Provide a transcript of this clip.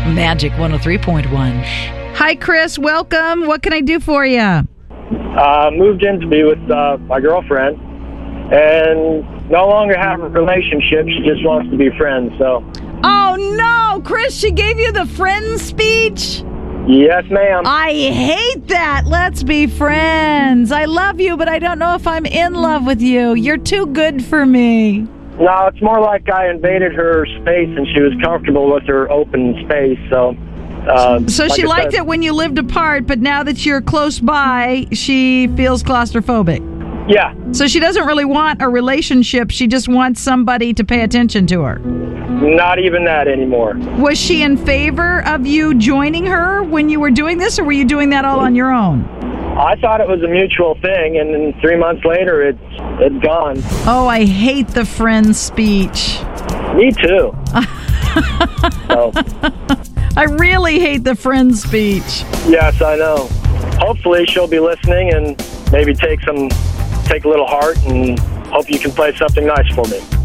Magic 103.1. Hi, Chris. Welcome. What can I do for you? Moved in to be with my girlfriend, and no longer have a relationship. She just wants to be friends. So. Oh no, Chris! She gave you the friend speech. Yes, ma'am. I hate that. Let's be friends. I love you, but I don't know if I'm in love with you. You're too good for me. No, it's more like I invaded her space, and she was comfortable with her open space. So she liked it when you lived apart, but now that you're close by, she feels claustrophobic. Yeah. So she doesn't really want a relationship. She just wants somebody to pay attention to her. Not even that anymore. Was she in favor of you joining her when you were doing this, or were you doing that all on your own? I thought it was a mutual thing, and then 3 months later, it's gone. Oh, I hate the friend speech. Me too. So. I really hate the friend speech. Yes, I know. Hopefully she'll be listening and maybe take a little heart, and hope you can play something nice for me.